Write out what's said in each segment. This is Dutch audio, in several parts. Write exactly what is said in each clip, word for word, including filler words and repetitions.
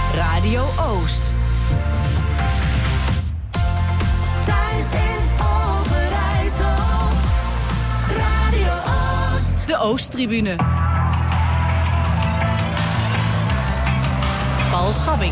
Radio Oost. Thuis in Overijssel. Radio Oost. De Oosttribune. Paul Schabbing.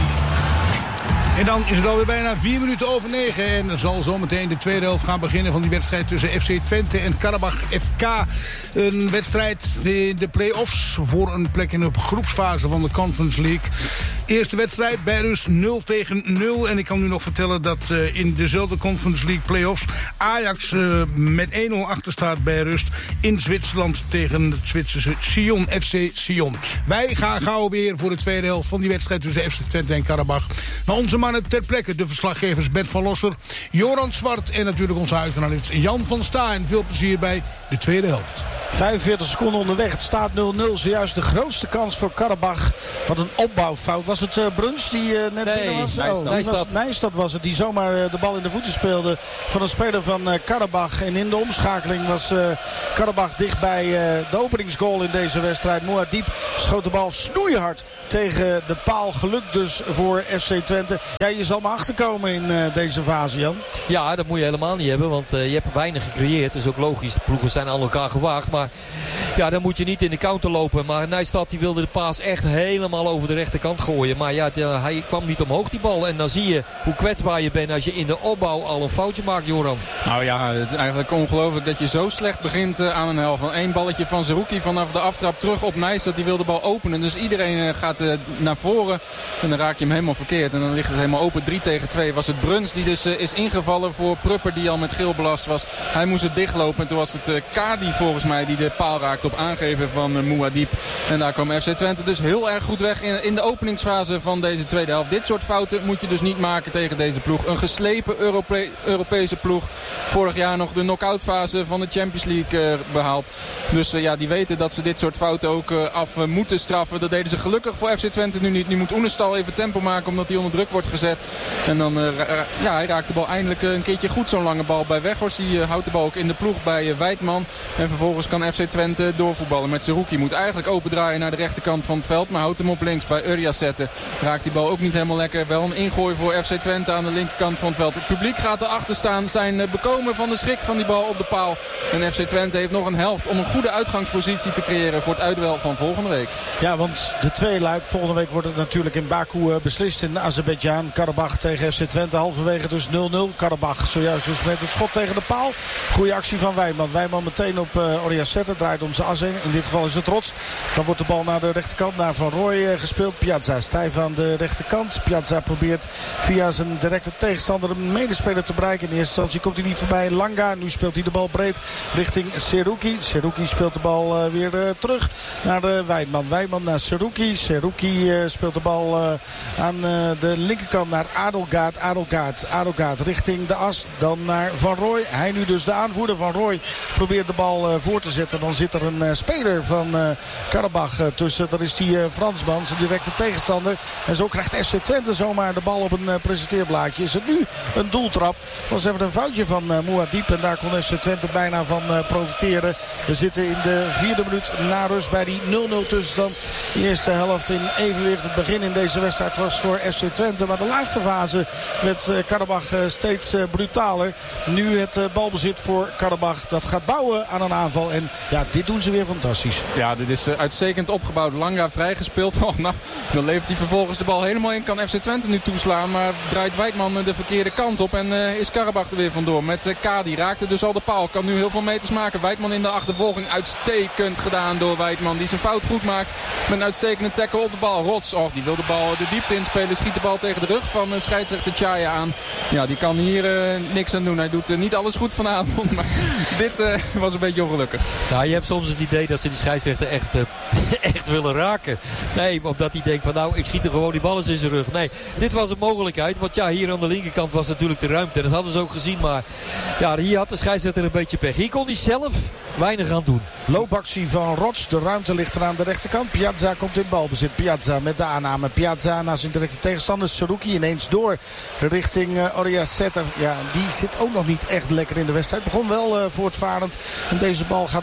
En dan is het alweer bijna vier minuten over negen. En er zal zometeen de tweede helft gaan beginnen van die wedstrijd tussen F C Twente en Karabach F K. Een wedstrijd in de play-offs voor een plek in de groepsfase van de Conference League. Eerste wedstrijd bij rust nul tegen nul. En ik kan u nog vertellen dat uh, in dezelfde Conference League play-offs Ajax uh, met één nul achter staat bij rust in Zwitserland tegen het Zwitserse Sion, F C Sion. Wij gaan gauw weer voor de tweede helft van die wedstrijd tussen F C Twente en Karabach naar onze mannen ter plekke. De verslaggevers Bert van Losser, Joran Zwart en natuurlijk onze huisanalist Jan van Sta. En veel plezier bij de tweede helft. vijfenveertig seconden onderweg. Het staat nul nul. Zojuist de grootste kans voor Karabach. Wat een opbouwfout. Was het uh, Bruns die uh, net nee, binnen was? Nijstad. Oh, Nijstad. Nijstad was het. Die zomaar uh, de bal in de voeten speelde van een speler van uh, Karabach. En in de omschakeling was uh, Karabach dicht bij uh, de openingsgoal in deze wedstrijd. Mouadib schoot de bal snoeihard tegen de paal. Geluk dus voor F C Twente. Ja, je zal maar achterkomen in uh, deze fase, Jan. Ja, dat moet je helemaal niet hebben. Want uh, je hebt weinig gecreëerd. Dat is ook logisch. De ploegen zijn aan elkaar gewaagd. Maar ja, dan moet je niet in de counter lopen. Maar Nijstad die wilde de paas echt helemaal over de rechterkant gooien. Maar ja, de, hij kwam niet omhoog die bal. En dan zie je hoe kwetsbaar je bent als je in de opbouw al een foutje maakt, Joran. Nou ja, het is eigenlijk ongelooflijk dat je zo slecht begint uh, aan een helft. Van één balletje van Zerouki vanaf de aftrap terug op Nijstad. Die wil de bal openen. Dus iedereen uh, gaat uh, naar voren. En dan raak je hem helemaal verkeerd. En dan ligt het helemaal open. drie tegen twee was het Bruns die dus uh, is ingevallen voor Prupper die al met geel belast was. Hij moest het dichtlopen. En toen was het uh, Kadi volgens mij die de paal raakte op aangeven van uh, Mouadib. En daar kwam F C Twente dus heel erg goed weg in, in de openingsfase van deze tweede helft. Dit soort fouten moet je dus niet maken tegen deze ploeg. Een geslepen Europe- Europese ploeg. Vorig jaar nog de knock-out fase van de Champions League uh, behaald. Dus uh, ja, die weten dat ze dit soort fouten ook uh, af uh, moeten straffen. Dat deden ze gelukkig voor F C Twente nu niet. Nu moet Oenestal even tempo maken omdat hij onder druk wordt gezet. En dan uh, ra- ja, hij raakt de bal eindelijk uh, een keertje goed, zo'n lange bal bij Weghorst. Die uh, houdt de bal ook in de ploeg bij uh, Wijtman. En vervolgens kan F C Twente doorvoetballen met Zerouki. Moet eigenlijk open draaien naar de rechterkant van het veld. Maar houdt hem op links bij Urdiasette. Raakt die bal ook niet helemaal lekker. Wel een ingooi voor F C Twente aan de linkerkant van het veld. Het publiek gaat erachter staan. Zijn uh, bekomen van de schrik van die bal op de paal. En F C Twente heeft nog een helft om een goede uitgangspositie te creëren voor het uitduel van volgende week. Ja, want de twee luik. Volgende week wordt het natuurlijk in Baku uh, beslist in Azerbeidzjan. Karabach tegen F C Twente. Halverwege dus nul nul. Karabach zojuist dus met het schot tegen de paal. Goeie actie van Wijman. Wijman meteen op uh, Urdiasette. Draait om zijn as heen. In dit geval is het Rots. Dan wordt de bal naar de rechterkant. Naar Van Rooij uh, gespeeld. Piazza stijf aan de rechterkant. Piazza probeert via zijn directe tegenstander een medespeler te bereiken. In eerste instantie komt hij niet voorbij. Langa. Nu speelt hij de bal breed richting Zerouki. Zerouki speelt de bal uh, weer uh, terug naar de Wijman. Wijman naar Zerouki. Zerouki uh, speelt de bal uh, aan uh, de linkerkant naar Adelgaard. Adelgaard. Adelgaard richting de as. Dan naar Van Rooij. Hij nu dus de aanvoerder. Van Rooij probeert de bal uh, voor te zetten. Dan zit er een uh, speler van uh, Karabach uh, tussen. Dat is die uh, Fransman, zijn directe tegenstander. En zo krijgt F C Twente zomaar de bal op een uh, presenteerblaadje. Is het nu een doeltrap? Dat was even een foutje van uh, Mouadib. En daar kon F C Twente bijna van uh, profiteren. We zitten in de vierde minuut na rust bij die nul nul tussenstand. De eerste helft in evenwicht. Het begin in deze wedstrijd was voor F C Twente. Maar de laatste fase werd uh, Karabach uh, steeds uh, brutaler. Nu het uh, balbezit voor Karabach. Dat gaat bouwen aan een aanval. En ja, dit doen ze weer fantastisch. Ja, dit is uh, uitstekend opgebouwd. Langa vrijgespeeld. Oh, nou, dan levert hij vervolgens de bal helemaal in. Kan F C Twente nu toeslaan. Maar draait Wijtman de verkeerde kant op. En uh, is Karabach er weer vandoor. Met uh, Kadi raakte dus al de paal. Kan nu heel veel meters maken. Wijtman in de achtervolging. Uitstekend gedaan door Wijtman. Die zijn fout goed maakt. Met een uitstekende tackle op de bal. Rots, oh, die wil de bal de diepte inspelen. Schiet de bal tegen de rug van uh, scheidsrechter Chaya aan. Ja, die kan hier uh, niks aan doen. Hij doet uh, niet alles goed vanavond. Maar dit uh, was een beetje ongelukkig. Nou, je hebt soms het idee dat ze die scheidsrechter echt, uh, echt willen raken. Nee, omdat hij denkt van nou, ik schiet er gewoon die bal eens in zijn rug. Nee, dit was een mogelijkheid. Want ja, hier aan de linkerkant was natuurlijk de ruimte. Dat hadden ze ook gezien. Maar ja, hier had de scheidsrechter een beetje pech. Hier kon hij zelf weinig aan doen. Loopactie van Rots. De ruimte ligt er aan de rechterkant. Piazza komt in balbezit. Piazza met de aanname. Piazza naar zijn directe tegenstander. Zerouki ineens door richting uh, Urdiasette. Ja, die zit ook nog niet echt lekker in de wedstrijd. Begon wel uh, voortvarend. En deze bal gaat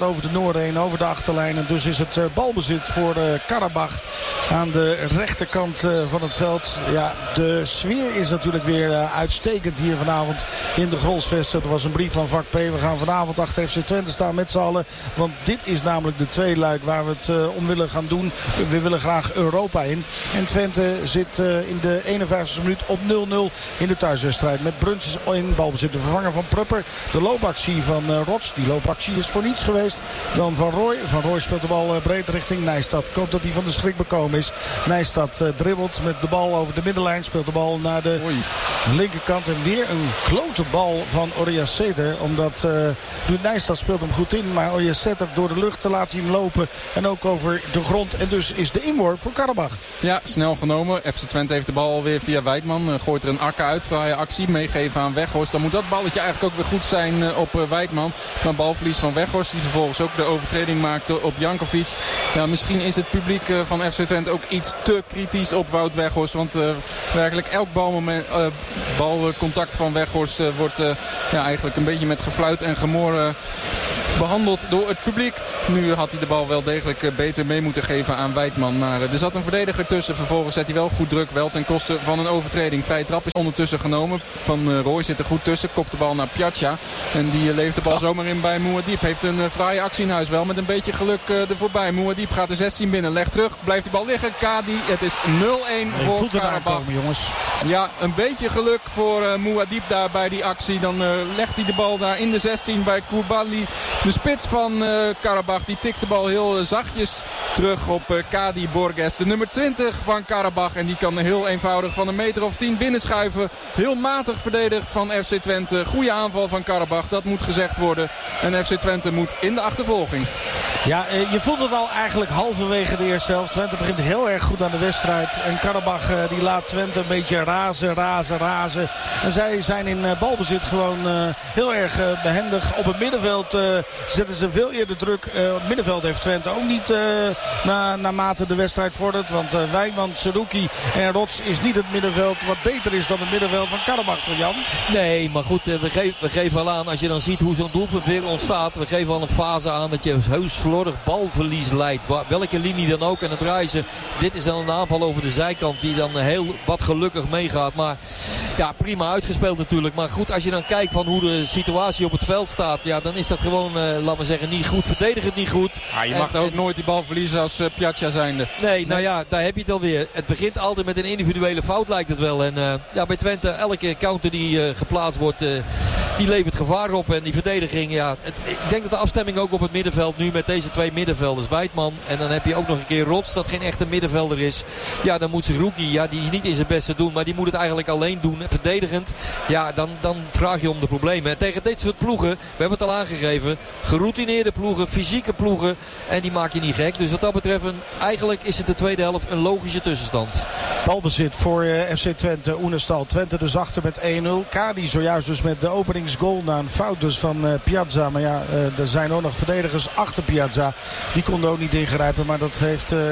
over de Noorden heen, over de achterlijn. En dus is het uh, balbezit voor uh, Karabach aan de rechterkant uh, van het veld. Ja, de sfeer is natuurlijk weer uh, uitstekend hier vanavond in de Grolsvesten. Er was een brief van vak P. We gaan vanavond achter F C Twente staan met z'n allen. Want dit is namelijk de tweeluik waar we het uh, om willen gaan doen. We willen graag Europa in. En Twente zit uh, in de eenenvijftigste minuut op nul nul in de thuiswedstrijd. Met Bruns in balbezit, de vervanger van Prupper. De loopactie van uh, Rots. Die loopactie is voor niets geweest. Dan Van Rooij. Van Rooij speelt de bal uh, breed richting Nijstad. Ik hoop dat hij van de schrik bekomen is. Nijstad uh, dribbelt met de bal over de middenlijn. Speelt de bal naar de Oei. linkerkant. En weer een klote bal van Oriasseter. Omdat uh, Nijstad speelt hem goed in. Maar Oriasseter door de lucht te laten hem lopen. En ook over de grond. En dus is de inworp voor Karabach. Ja, snel genomen. F C Twente heeft de bal weer via Wijtman. Uh, gooit er een akka uit. Vrije actie. Meegeven aan Weghorst. Dan moet dat balletje eigenlijk ook weer goed zijn uh, op uh, Wijtman. Maar balverlies van Weghorst. Die vervolgens ook de overtreding maakte op Jankovic. Ja, misschien is het publiek uh, van F C Twente ook iets te kritisch op Wout Weghorst. Want uh, werkelijk elk balmoment, uh, balcontact van Weghorst uh, wordt uh, ja, eigenlijk een beetje met gefluit en gemor uh, behandeld door het publiek. Nu had hij de bal wel degelijk uh, beter mee moeten geven aan Wijtman. Maar uh, er zat een verdediger tussen. Vervolgens zet hij wel goed druk. Wel ten koste van een overtreding. Vrije trap is ondertussen genomen. Van uh, Roy zit er goed tussen. Kopt de bal naar Piazza. En die uh, levert de bal zomaar in bij Mouadib. Heeft een uh, fraaie actie in huis wel. Met een beetje geluk uh, er voorbij. Mouadib gaat de zestien binnen. Legt terug. Blijft die bal liggen. Kadi. Het is nul één voor Karabach. Jongens. Ja, een beetje geluk voor uh, Mouadib daar bij die actie. Dan uh, legt hij de bal daar in de zestien bij Koulibaly. De spits van uh, Karabach. Die tikt de bal heel uh, zachtjes terug op uh, Kadi Borges. De nummer twintig van Karabach. En die kan heel eenvoudig van een meter of tien binnenschuiven. Heel matig verdedigd van F C Twente. Goede aanval van Karabach. Dat moet gezegd worden. En F C Twente moet in de achtervolging. Ja, je voelt het al eigenlijk halverwege de eerste helft. Twente begint heel erg goed aan de wedstrijd. En Karabach die laat Twente een beetje razen, razen, razen. En zij zijn in balbezit gewoon uh, heel erg uh, behendig. Op het middenveld uh, zetten ze veel eerder druk. Uh, op het middenveld heeft Twente ook niet uh, na, naarmate de wedstrijd vordert. Want uh, Wijnman, Seruki en Rots is niet het middenveld wat beter is dan het middenveld van Karabach, Jan. Nee, maar goed, we geven, we geven al aan, als je dan ziet hoe zo'n doelpunt weer ontstaat. We geven al een fase aan dat je heus slordig balverlies leidt. Welke linie dan ook. En het reizen. Dit is dan een aanval over de zijkant die dan heel wat gelukkig meegaat. Maar ja, prima uitgespeeld natuurlijk. Maar goed, als je dan kijkt van hoe de situatie op het veld staat. Ja, dan is dat gewoon, uh, laten we zeggen, niet goed. Verdedig het niet goed. Ja, je mag en, ook en, nooit die bal verliezen als uh, Piazza zijnde. Nee, nou ja, daar heb je het alweer. Het begint altijd met een individuele fout lijkt het wel. En uh, ja, bij Twente, elke counter die uh, geplaatst wordt, uh, die levert gevaar op. En die verdediging, ja. Het, ik denk dat de afstemming ook op het middenveld nu met deze twee middenvelders. Wijtman en dan heb je ook nog een keer Rots, dat geen echte middenvelder is. Ja, dan moet Seruki, ja, die is niet in zijn beste doen, maar die moet het eigenlijk alleen doen. Verdedigend, ja, dan, dan vraag je om de problemen. En tegen dit soort ploegen, we hebben het al aangegeven, geroutineerde ploegen, fysieke ploegen. En die maak je niet gek. Dus wat dat betreft, een, eigenlijk is het de tweede helft een logische tussenstand. Balbezit voor uh, F C Twente, Oenestal. Twente dus achter met één nul. Kadi zojuist dus met de openingsgoal na een fout dus van uh, Piazza. Maar ja, uh, er zijn ook nog verdedigers achter Piazza. Die konden ook niet ingrijpen, maar dat heeft uh,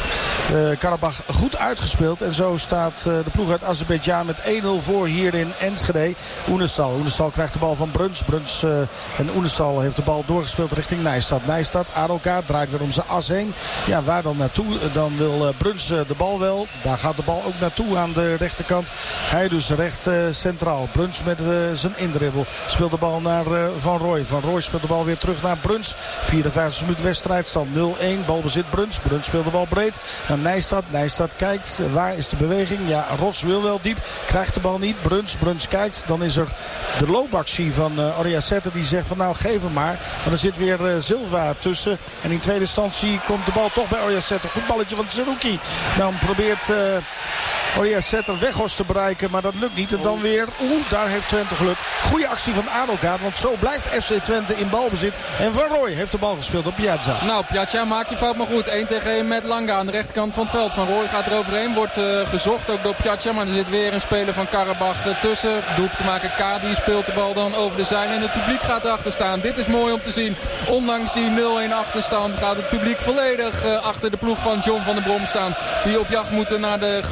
uh, Karabach goed uitgespeeld. En zo staat uh, de ploeg uit Azerbeidzjan met één nul voor hier in Enschede. Oenestal. Oenestal krijgt de bal van Bruns. Bruns uh, en Oenestal heeft de bal doorgespeeld richting Nijstad. Nijstad, Adelka, draait weer om zijn as heen. Ja, waar dan naartoe? Dan wil uh, Bruns uh, de bal wel. Daar gaat de bal ook naartoe aan de rechterkant. Hij dus recht uh, centraal. Bruns met uh, zijn indribbel. Speelt de bal naar uh, Van Rooij. Van Rooij speelt de bal weer terug naar Bruns. vierenvijftigste minuut wedstrijd. Stand nul één. Balbezit Bruns. Bruns speelt de bal breed naar Nijstad. Nijstad kijkt. Waar is de beweging? Ja, Rots wil wel diep. Krijgt de bal niet. Bruns. Bruns kijkt. Dan is er de loopactie van uh, Oriasette die zegt van nou geef hem maar. Maar er zit weer uh, Silva tussen. En in tweede instantie komt de bal toch bij Oriasette. Goed balletje van Seruki. Dan probeert uh, Oriasette Weghorst te bereiken. Maar dat lukt niet. En dan weer. Oeh, daar heeft Twente geluk. Goede actie van Adelka. Want zo blijft F C Twente in balbezit. En Van Rooij heeft de bal gespeeld op Piazza. Nou, Piazza maakt je fout maar goed. één tegen één met Langa aan de rechterkant van het veld. Van Rooij gaat er overheen. Wordt uh, gezocht ook door Piazza. Maar er zit weer een speler van Karabach uh, tussen. Doep te maken Kadi speelt de bal dan over de zijlijn. En het publiek gaat erachter staan. Dit is mooi om te zien. Ondanks die nul één achterstand gaat het publiek volledig uh, achter de ploeg van John van der Brom staan. Die op jacht moeten naar de gelijkmaker.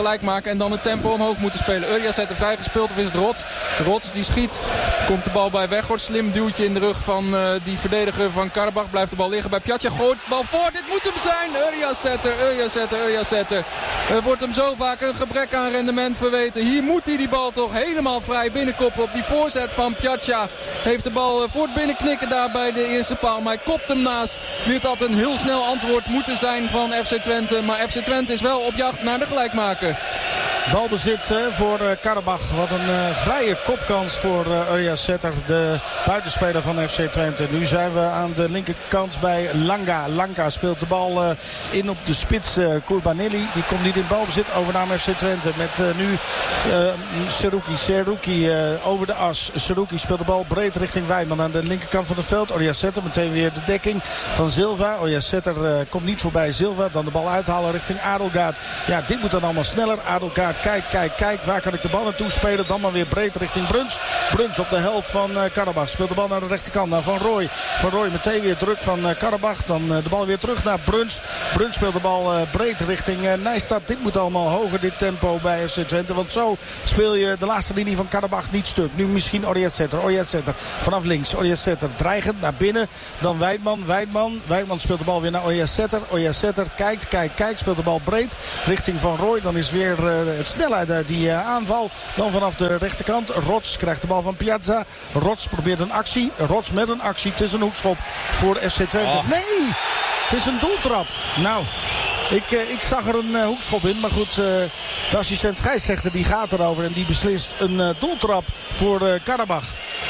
maken en dan het tempo omhoog moeten spelen. Urja zet er vrijgespeeld of is het Rots? Rots die schiet. Komt de bal bij Weghorst. Slim duwtje in de rug van uh, die verdediger van Karabach. Blijft de bal liggen bij Pjatja. Gooit de bal voor. Dit moet hem zijn. Urja zetter, Urja zetter, Urja zetter. Er wordt hem zo vaak een gebrek aan rendement verweten. Hier moet hij die bal toch helemaal vrij binnenkoppen op die voorzet van Pjatja. Heeft de bal voor het binnenknikken daar bij de eerste paal. Maar hij kopt hem naast. Dit had een heel snel antwoord moeten zijn van F C Twente. Maar F C Twente is wel op jacht naar de gelijkmaker. Balbezit uh, voor uh, Karabach. Wat een uh, vrije kopkans voor uh, Urja Setter, de buitenspeler van F C Twente. Nu zijn we aan de linkerkant bij Langa. Langa speelt de bal uh, in op de spits. Uh, Kurbanelli, die komt niet in balbezit. Overname F C Twente met uh, nu uh, Seruki. Seruki uh, over de as. Seruki speelt de bal breed richting Wijnman aan de linkerkant van het veld. Urja Setter meteen weer de dekking van Silva. Urja Setter uh, komt niet voorbij Silva. Dan de bal uithalen richting Adelgaard. Ja, dit moet dan allemaal sneller. Adelgaard, kijk, kijk, kijk. Waar kan ik de bal naartoe spelen? Dan maar weer breed richting Bruns. Bruns op de helft van uh, Karabach. Speelt de bal naar de rechterkant. Naar Van Rooij. Van Rooij meteen weer druk van uh, Karabach. Dan uh, de bal weer terug naar Bruns. Bruns speelt de bal uh, breed richting uh, Nijstad. Dit moet allemaal hoger, dit tempo bij F C Twente. Want zo speel je de laatste linie van Karabach niet stuk. Nu misschien Urja Setter. Urja Setter vanaf links. Urja Setter dreigend naar binnen. Dan Wijtman. Wijtman. Wijtman speelt de bal weer naar Urja Setter. Urja Setter kijkt, kijkt, kijkt. Speelt de bal breed richting Van Rooij. Dan is weer uh, het snelheid uh, die uh, aanval. Dan vanaf de rechterkant. Rots krijgt de bal van Piazza. Rots probeert een actie. Rots met een actie. Het is een hoekschop voor F C Twente. Oh. Nee! Het is een doeltrap. Nou... Ik, uh, ik zag er een uh, hoekschop in. Maar goed, uh, de assistent scheidsrechter die gaat erover. En die beslist een uh, doeltrap voor uh, Karabach.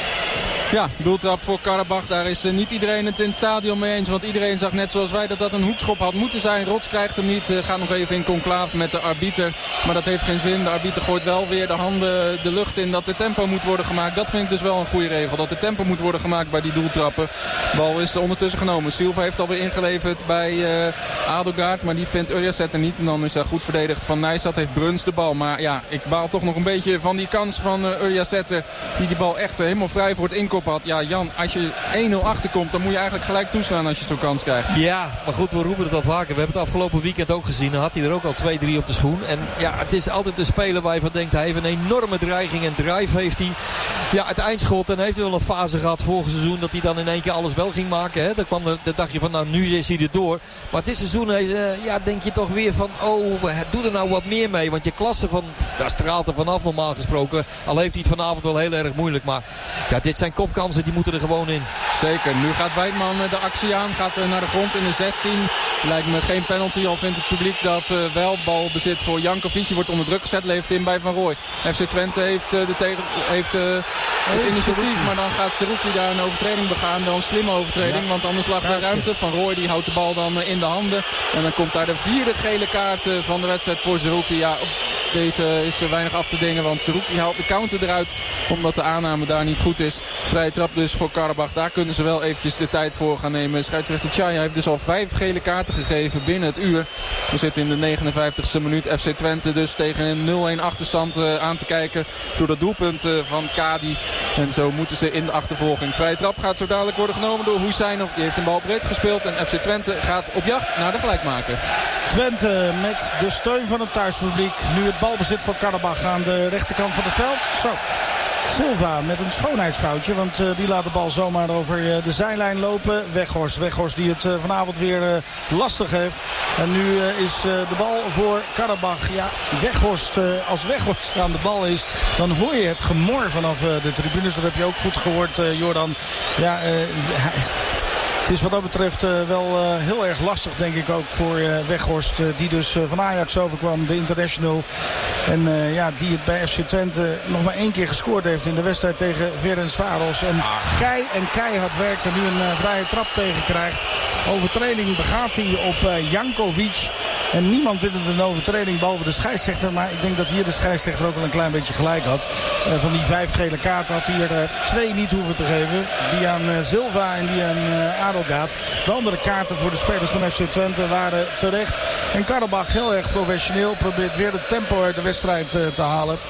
Ja, doeltrap voor Karabach. Daar is uh, niet iedereen het in het stadion mee eens. Want iedereen zag net zoals wij dat dat een hoekschop had moeten zijn. Rots krijgt hem niet. Uh, gaat nog even in conclave met de arbiter. Maar dat heeft geen zin. De arbiter gooit wel weer de handen de lucht in dat de tempo moet worden gemaakt. Dat vind ik dus wel een goede regel. Dat de tempo moet worden gemaakt bij die doeltrappen. De bal is ondertussen genomen. Silva heeft alweer ingeleverd bij uh, Adelgaard. Maar die vindt Urja Setter niet. En dan is hij goed verdedigd van Nijstad. Heeft Bruns de bal. Maar ja, ik baal toch nog een beetje van die kans van uh, Urja Setter. Die die bal echt uh, helemaal vrij voor het inkop had. Ja, Jan, als je één nul achterkomt, dan moet je eigenlijk gelijk toeslaan als je zo'n kans krijgt. Ja, maar goed, we roepen het al vaker. We hebben het afgelopen weekend ook gezien. Dan had hij er ook al twee drie op de schoen. En ja, het is altijd een speler waar je van denkt, hij heeft een enorme dreiging en drive heeft hij. Ja, het eindschot. En hij heeft wel een fase gehad vorig seizoen dat hij dan in één keer alles wel ging maken. Hè. Dan kwam er, dan dacht je van, nou, nu is hij er door. Maar dit seizoen heeft, uh, ja, denk je toch weer van, oh, doe er nou wat meer mee. Want je klasse van, daar straalt er vanaf normaal gesproken. Al heeft hij het vanavond wel heel erg moeilijk. Maar ja, dit zijn kopkansen, die moeten er gewoon in. Zeker. Nu gaat Wijtman de actie aan. Gaat naar de grond in de zestien. Lijkt me geen penalty. Al vindt het publiek dat uh, wel balbezit voor Jankovic. Die wordt onder druk gezet. Levert in bij Van Rooij. F C Twente heeft, uh, de tegen, heeft uh, het oh, initiatief. Maar dan gaat Seruki daar een overtreding begaan. Wel een slimme overtreding. Ja. Want anders lag er ruimte. Van Rooij die houdt de bal dan uh, in de handen. En dan komt daar de vierde gele kaart uh, van de wedstrijd voor Seruki. Ja, deze is uh, weinig af te dingen. Want Seruki haalt de counter eruit. Omdat de aanname daar niet goed is. Vrije trap dus voor Karabach. Daar kunnen ze wel eventjes de tijd voor gaan nemen. Scheidsrechter Chaya heeft dus al vijf gele kaarten gegeven binnen het uur. We zitten in de negenenvijftigste minuut. F C Twente dus tegen een nul-een achterstand uh, aan te kijken. Door dat doelpunt uh, van Kadi. En zo moeten ze in de achtervolging. Vrije trap gaat zo dadelijk worden genomen door Husseinov. Die heeft een bal breed gespeeld. En F C Twente gaat op jacht naar de gelijkmaker. Twente met de steun van het thuispubliek. Nu het balbezit voor Karabach aan de rechterkant van het veld. Zo. Silva met een schoonheidsfoutje, want uh, die laat de bal zomaar over uh, de zijlijn lopen. Weghorst, Weghorst die het uh, vanavond weer uh, lastig heeft. En nu uh, is uh, de bal voor Karabach. Ja, Weghorst, uh, als Weghorst aan de bal is, dan hoor je het gemor vanaf uh, de tribunes. Dat heb je ook goed gehoord, uh, Jordan. Ja, uh, hij... Het is wat dat betreft uh, wel uh, heel erg lastig, denk ik ook, voor uh, Weghorst. Uh, die dus uh, van Ajax overkwam, de international. En uh, ja, die het bij F C Twente nog maar één keer gescoord heeft in de wedstrijd tegen Ferencváros. En kei en keihard werkt en nu een uh, vrije trap tegen krijgt. Overtreding begaat hij op uh, Jankovic. En niemand vindt het een overtreding, behalve de scheidsrechter. Maar ik denk dat hier de scheidsrechter ook wel een klein beetje gelijk had. Uh, van die vijf gele kaarten had hij er uh, twee niet hoeven te geven. Die aan uh, Silva en die aan uh, Adelgaard. De andere kaarten voor de spelers van F C Twente waren terecht. En Karabach heel erg professioneel. Probeert weer het tempo uit de wedstrijd uh, te halen.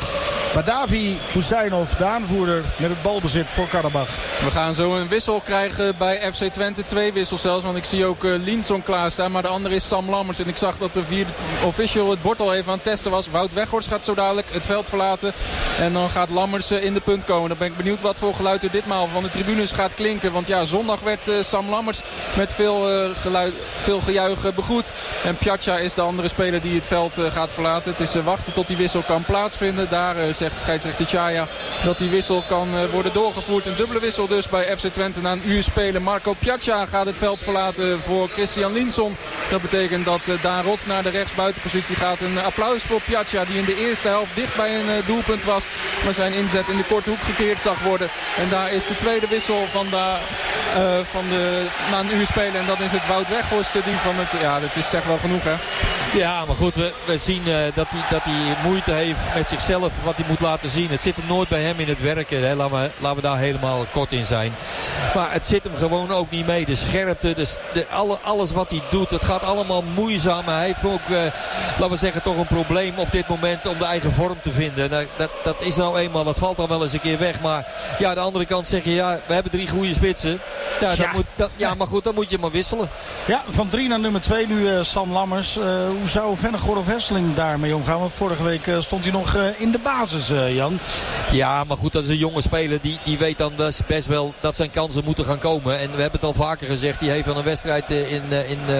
Badavi Husseinov, de aanvoerder, met het balbezit voor Karabach. We gaan zo een wissel krijgen bij F C Twente. Twee wissels zelfs, want ik zie ook uh, Linson klaarstaan. Maar de andere is Sam Lammers. En ik zag dat de vierde official het bord al even aan het testen was. Wout Weghorst gaat zo dadelijk het veld verlaten. En dan gaat Lammers uh, in de punt komen. Dan ben ik benieuwd wat voor geluid er ditmaal van de tribunes gaat klinken. Want ja, zondag werd uh, Sam Lammers met veel, uh, geluid, veel gejuich uh, begroet. En Piazza is de andere speler die het veld uh, gaat verlaten. Het is uh, wachten tot die wissel kan plaatsvinden. Daar uh, zegt scheidsrechter Chaya dat die wissel kan uh, worden doorgevoerd. Een dubbele wissel dus bij F C Twente na een uur spelen. Marco Piazza gaat het veld verlaten voor Christian Linson. Dat betekent dat uh, Daan Rots naar de rechtsbuitenpositie gaat. Een uh, applaus voor Piazza die in de eerste helft dicht bij een uh, doelpunt was. Maar zijn inzet in de korte hoek gekeerd zag worden. En daar is de tweede wissel van, de, uh, van de, na een uur spelen. En dat is het Wout Weghorst die van het... Ja, dat is zeg wel genoeg hè. Ja, maar goed, we, we zien uh, dat hij dat hij moeite heeft met zichzelf wat hij moet laten zien. Het zit hem nooit bij hem in het werken. Hè. Laten, we, laten we daar helemaal kort in zijn. Maar het zit hem gewoon ook niet mee. De scherpte, de, de, alle, alles wat hij doet, het gaat allemaal moeizaam. Hij heeft ook, uh, laten we zeggen, toch een probleem op dit moment om de eigen vorm te vinden. Nou, dat, dat is nou eenmaal, dat valt dan wel eens een keer weg. Maar ja, aan de andere kant zeg je, ja, we hebben drie goede spitsen. Ja, dat ja. Moet, dat, ja, maar goed, dan moet je maar wisselen. Ja, van drie naar nummer twee nu uh, Sam Lammers. Uh, hoe zou Vennegoor of Hesseling daarmee omgaan? Want vorige week uh, stond hij nog uh, in de basis, uh, Jan. Ja, maar goed, dat is een jonge speler. Die, die weet dan best wel dat zijn kansen moeten gaan komen. En we hebben het al vaker gezegd. Die heeft wel een wedstrijd in, in uh,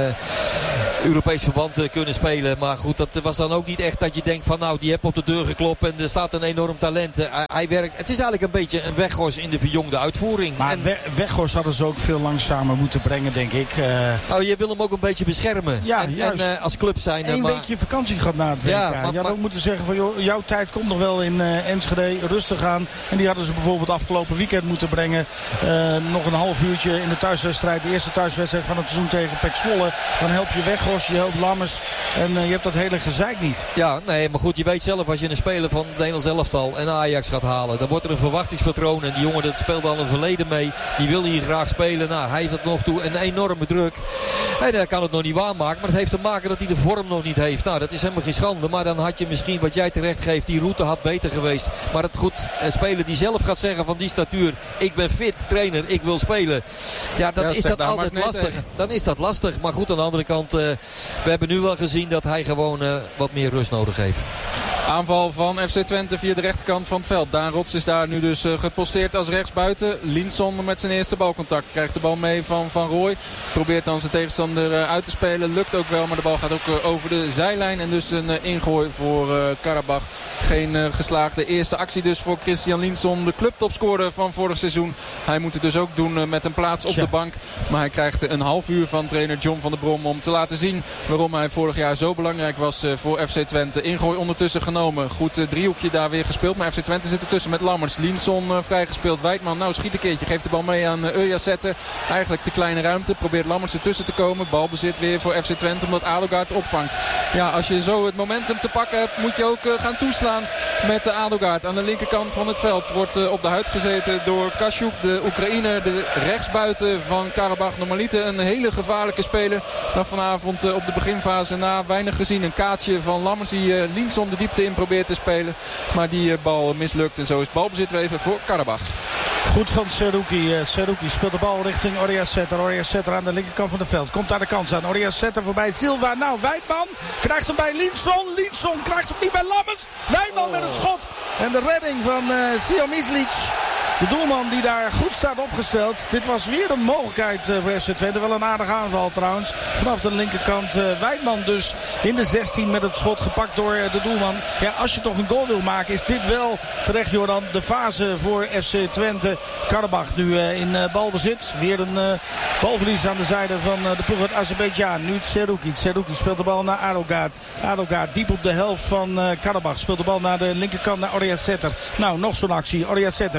Europees verband uh, kunnen spelen. Maar goed, dat was dan ook niet echt dat je denkt van nou, die heeft op de deur geklopt. En er staat een enorm talent. Uh, hij werkt, het is eigenlijk een beetje een Weghorst in de verjongde uitvoering. Maar en, We Weghorst hadden ze ook veel langzamer moeten brengen, denk ik. Uh... Nou, je wil hem ook een beetje beschermen. Ja, en, juist. En uh, als club zijn. Eén maar... weekje vakantie gehad na het W K. Ja, je maar, had maar... ook moeten zeggen van joh, jouw tijd komt nog wel in uh, Enschede. Rustig aan. En die hadden ze bijvoorbeeld afgelopen weekend moeten brengen. Uh, nog een half uurtje in de thuiswedstrijd. De eerste thuiswedstrijd van het seizoen tegen Pek Zwolle. Dan help je Weghorst, je helpt Lammers. En uh, je hebt dat hele gezeik niet. Ja, nee, maar goed, je weet zelf als je een speler van het Nederlands elftal en Ajax gaat halen. Dan wordt er een verwachtingspatroon. En die jongen dat speelde al een verleden mee. Die wil hier graag spelen. Nou, hij heeft het nog toe een enorme druk. En hij kan het nog niet waarmaken. Maar het heeft te maken dat hij de vorm nog niet heeft. Nou, dat is helemaal geen schande. Maar dan had je misschien, wat jij terecht geeft, die route had beter geweest. Maar het goed, een speler die zelf gaat zeggen van die statuur, ik ben fit, trainer, ik wil spelen. Ja, dan ja, is dat altijd lastig. Tegen. Dan is dat lastig. Maar goed, aan de andere kant, uh, we hebben nu wel gezien dat hij gewoon uh, wat meer rust nodig heeft. Aanval van F C Twente via de rechterkant van het veld. Daan Rots is daar nu dus uh, geposteerd als rechtsbuiten. Linson met zijn eerste balcontact. Krijgt de bal mee van Van Rooij. Probeert dan zijn tegenstander uh, uit te spelen. Lukt ook wel, maar de bal gaat ook uh, over de zijlijn. En dus een uh, ingooi voor uh, Karabach. Geen uh, geslaagde eerste actie dus voor Christian Linson. De clubtopscorer van vorig seizoen. Hij moet het dus ook doen uh, met een plaats op ja. de bank. Maar hij krijgt uh, een half uur van trainer John van der Brom om te laten zien waarom hij vorig jaar zo belangrijk was uh, voor F C Twente. Ingooi ondertussen genomen. Goed uh, driehoekje daar weer gespeeld. Maar F C Twente zit ertussen met Lammers. Linson uh, vrijgespeeld. Wijtman, nou schiet een keertje. Geeft de bal mee aan uh, Ujazette. Eigenlijk te kleine ruimte. Probeert Lammers ertussen te komen. Balbezit weer voor F C Twente omdat Adelgaard opvangt. Ja, als je zo het momentum te pakken hebt, moet je ook uh, gaan toeslaan met de Adelgaard. Aan de linkerkant van het veld wordt uh, op de huid gezeten door Kashuk, de Oekraïner, de rechtsbuiten van Karabach. Normaliter een hele gevaarlijke speler. Maar vanavond uh, op de beginfase na weinig gezien. Een kaartje van Lammers die uh, Linson de diepte in probeert te spelen. Maar die uh, bal mislukt. En zo is het balbezit weer even voor Karabach. Goed van Seruki. Uh, Seruki speelt de bal richting Oriasetter. Oriasetter aan de linkerkant van het veld. Komt daar de kans aan. Oriasetter voorbij Silva. Nou, Wijtman krijgt hem bij Linson. Linson krijgt hem niet bij Lammers. Wijtman oh. met het schot. En de redding van uh, Siomizlic. De doelman die daar goed staat opgesteld. Dit was weer een mogelijkheid uh, voor F C Twente. Wel een aardige aanval trouwens. Vanaf de linkerkant uh, Wijtman dus in de zestien met het schot gepakt door uh, de doelman. Ja, als je toch een goal wil maken is dit wel terecht, Jordan. De fase voor F C Twente. Karabach nu uh, in uh, balbezit. Weer een uh, balverlies aan de zijde van uh, de ploeg uit Azerbeidzjan. Nu Seruki. Seruki speelt de bal naar Adelgaard. Adelgaard diep op de helft van uh, Karabach. Speelt de bal naar de linkerkant naar Oriasetter. Nou, nog zo'n actie. Oriasetter weer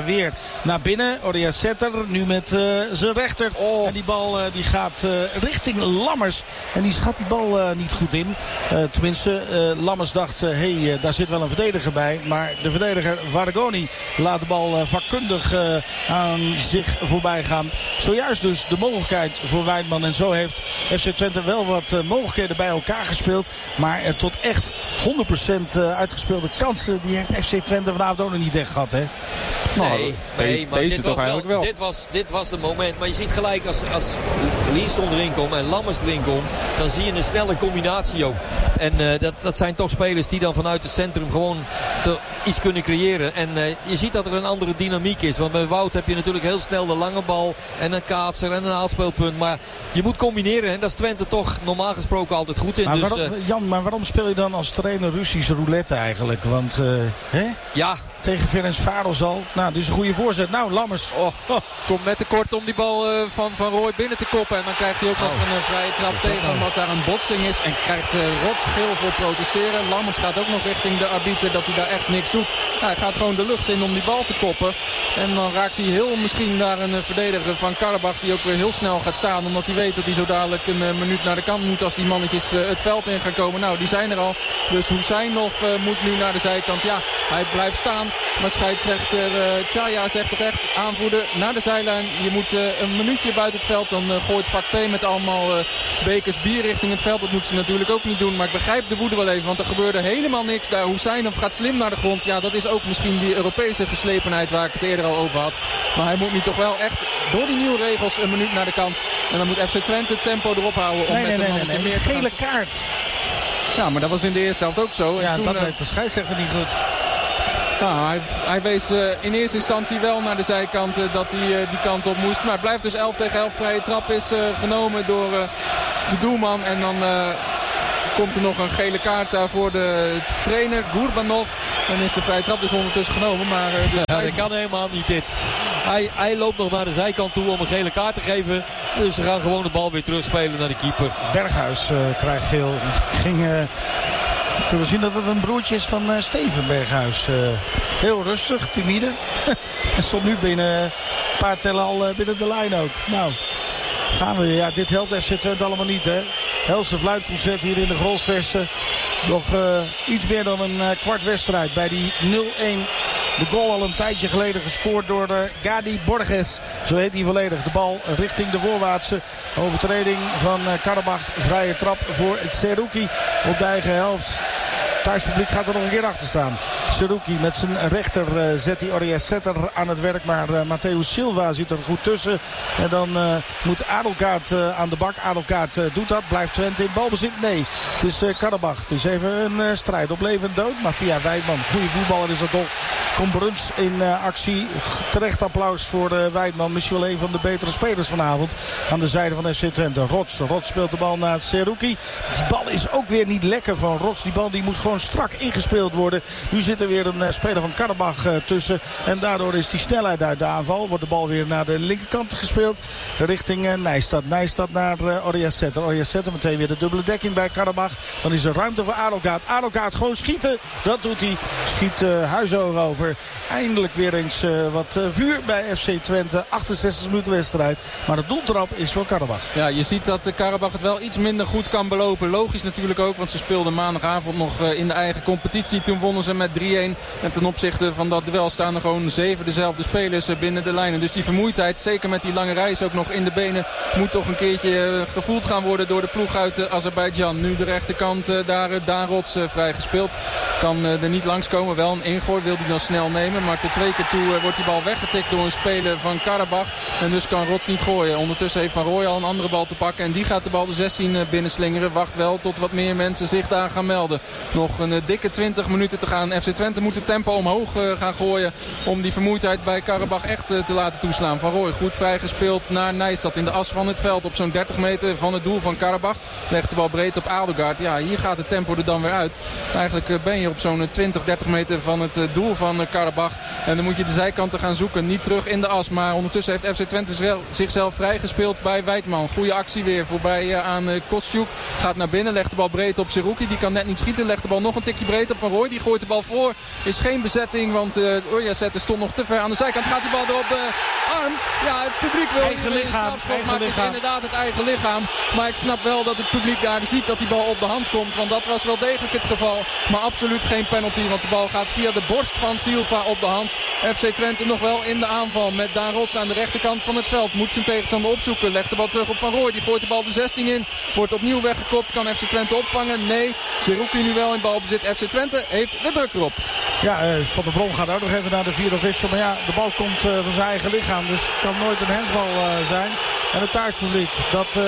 naar binnen. Orias Setter nu met uh, zijn rechter. Oh. En die bal uh, die gaat uh, richting Lammers. En die schat die bal uh, niet goed in. Uh, tenminste, uh, Lammers dacht, hé, uh, hey, uh, daar zit wel een verdediger bij. Maar de verdediger Vargoni laat de bal uh, vakkundig uh, aan zich voorbij gaan. Zojuist dus de mogelijkheid voor Weidman. En zo heeft F C Twente wel wat uh, mogelijkheden bij elkaar gespeeld. Maar uh, tot echt honderd procent uh, uitgespeelde kansen, die heeft F C Twente vanavond ook nog niet echt gehad, hè? Nou, nee, nee, maar deze dit toch was eigenlijk wel, wel. Dit was, dit was het moment. Maar je ziet gelijk als, als Leeson erin komt en Lammers erin komt, dan zie je een snelle combinatie ook. En uh, dat, dat zijn toch spelers die dan vanuit het centrum gewoon te, iets kunnen creëren. En uh, je ziet dat er een andere dynamiek is. Want bij Wout heb je natuurlijk heel snel de lange bal en een kaatser en een aanspeelpunt. Maar je moet combineren en daar is Twente toch normaal gesproken altijd goed in. Maar dus, waarom, uh, Jan, maar waarom speel je dan als trainer Russische roulette eigenlijk? Want, uh, hè? Ja. Tegen Ferencváros al. Nou, dit is een goede voorzet. Nou, Lammers. Oh, oh, komt net tekort om die bal uh, van, van Roy binnen te koppen. En dan krijgt hij ook oh. nog een uh, vrije trap tegen. Nou? Omdat daar een botsing is. En krijgt uh, Rots geel voor protesteren. Lammers gaat ook nog richting de arbiter dat hij daar echt niks doet. Nou, hij gaat gewoon de lucht in om die bal te koppen. En dan raakt hij heel misschien naar een uh, verdediger van Karabach. Die ook weer heel snel gaat staan. Omdat hij weet dat hij zo dadelijk een uh, minuut naar de kant moet. Als die mannetjes uh, het veld in gaan komen. Nou, die zijn er al. Dus Husseinov uh, moet nu naar de zijkant. Ja, hij blijft staan. Maar scheidsrechter uh, Chaya zegt toch echt aanvoerder naar de zijlijn. Je moet uh, een minuutje buiten het veld. Dan uh, gooit vak P met allemaal uh, bekers bier richting het veld. Dat moet ze natuurlijk ook niet doen. Maar ik begrijp de woede wel even. Want er gebeurde helemaal niks daar. Husseinov gaat slim naar de grond. Ja, dat is ook misschien die Europese geslepenheid waar ik het eerder al over had. Maar hij moet nu toch wel echt door die nieuwe regels een minuut naar de kant. En dan moet F C Twente het tempo erop houden. Om nee, met nee, een nee, nee, nee. meer Gele te gaan... kaart. Ja, maar dat was in de eerste helft ook zo. En ja, toen, dat uh... weet de scheidsrechter niet goed. Nou, hij, hij wees uh, in eerste instantie wel naar de zijkant uh, dat hij uh, die kant op moest. Maar het blijft dus elf tegen elf. Vrije trap is uh, genomen door uh, de doelman. En dan uh, komt er nog een gele kaart daar voor de trainer, Gurbanov. Dan is de vrije trap dus ondertussen genomen. Maar, uh, dus ja, dat kan helemaal niet dit. Hij, hij loopt nog naar de zijkant toe om een gele kaart te geven. Dus ze gaan gewoon de bal weer terugspelen naar de keeper. Berghuis uh, krijgt geel. Ging... Uh... Kunnen we zien dat het een broertje is van uh, Steven Berghuis. Uh, heel rustig, timide. En stond nu binnen een paar tellen al uh, binnen de lijn ook. Nou, gaan we. Ja, dit helpt F C Twente allemaal niet, hè. Helse fluitconcert hier in de Grolsvesten. Nog uh, iets meer dan een uh, kwart wedstrijd bij die nul-een. De goal al een tijdje geleden gescoord door uh, Gadi Borges. Zo heet hij volledig. De bal richting de voorwaartse. Overtreding van uh, Karabach. Vrije trap voor Seruki op de eigen helft. Thuispubliek gaat er nog een keer achter staan. Seruki met zijn rechter uh, zet hij Orias Setter aan het werk. Maar uh, Matheus Silva zit er goed tussen. En dan uh, moet Adelkaart uh, aan de bak. Adelkaart uh, doet dat. Blijft Twente in balbezit? Nee. Het is uh, Karabach. Het is even een uh, strijd op leven en dood. Maar via Weidman. Goede voetballer is dat toch. Komt Bruns in uh, actie. Terecht applaus voor uh, Weidman. Misschien wel een van de betere spelers vanavond. Aan de zijde van F C Twente. Rots. Rots speelt de bal naar Seruki. Die bal is ook weer niet lekker van Rots. Die bal die moet gewoon strak ingespeeld worden. Nu zit er weer een uh, speler van Karabach uh, tussen. En daardoor is die snelheid uit de aanval. Wordt de bal weer naar de linkerkant gespeeld. Richting uh, Nijstad. Nijstad naar uh, Orias Setter. Orias Setter meteen weer de dubbele dekking bij Karabach. Dan is er ruimte voor Adelkaart. Adelkaart gewoon schieten. Dat doet hij. Schiet uh, Huizoog over. Eindelijk weer eens uh, wat uh, vuur bij F C Twente. achtenzestig minuten wedstrijd. Maar de doeltrap is voor Karabach. Ja, je ziet dat uh, Karabach het wel iets minder goed kan belopen. Logisch natuurlijk ook, want ze speelden maandagavond nog uh, in de eigen competitie. Toen wonnen ze met drie-een. En ten opzichte van dat duel staan er gewoon zeven dezelfde spelers uh, binnen de lijnen. Dus die vermoeidheid, zeker met die lange reis ook nog in de benen, moet toch een keertje uh, gevoeld gaan worden door de ploeg uit uh, Azerbeidzjan. Nu de rechterkant uh, daar uh, Daan Rots uh, vrij gespeeld. Kan uh, er niet langskomen. Wel een ingooi wil hij dan snel nemen. Maar tot twee keer toe uh, wordt die bal weggetikt door een speler van Karabach. En dus kan Rots niet gooien. Ondertussen heeft Van Rooij al een andere bal te pakken. En die gaat de bal de zestien uh, binnenslingeren. Wacht wel tot wat meer mensen zich daar gaan melden. Nog een uh, dikke twintig minuten te gaan. F C Twente moet het tempo omhoog uh, gaan gooien. Om die vermoeidheid bij Karabach echt uh, te laten toeslaan. Van Rooij goed vrijgespeeld naar Nijstad in de as van het veld. Op zo'n dertig meter van het doel van Karabach. Legt de bal breed op Adelgaard. Ja, hier gaat het tempo er dan weer uit. Eigenlijk uh, ben je op zo'n twintig, dertig meter van het uh, doel van van Karabach. En dan moet je de zijkanten gaan zoeken. Niet terug in de as. Maar ondertussen heeft F C Twente zichzelf vrijgespeeld bij Wijtman. Goede actie weer voorbij uh, aan uh, Kostjuk. Gaat naar binnen. Legt de bal breed op Seruki. Die kan net niet schieten. Legt de bal nog een tikje breed op Van Rooij. Die gooit de bal voor. Is geen bezetting. Want uh, Urjazet stond nog te ver aan de zijkant. Gaat die bal erop de uh, arm. Ja, het publiek wil eigen lichaam. Eigen maar het lichaam. is inderdaad het eigen lichaam. Maar ik snap wel dat het publiek daar ziet dat die bal op de hand komt. Want dat was wel degelijk het geval. Maar absoluut geen penalty. Want de bal gaat via de borst van Silva op de hand. F C Twente nog wel in de aanval. Met Daan Rots aan de rechterkant van het veld. Moet zijn tegenstander opzoeken. Legt de bal terug op Van Rooij. Die gooit de bal de zestien in. Wordt opnieuw weggekopt. Kan F C Twente opvangen? Nee. Seruki nu wel in balbezit. F C Twente heeft de druk erop. Ja, uh, Van der Brom gaat ook nog even naar de vierde official. Maar ja, de bal komt uh, van zijn eigen lichaam. Dus het kan nooit een handsbal uh, zijn. En het thuispubliek dat uh,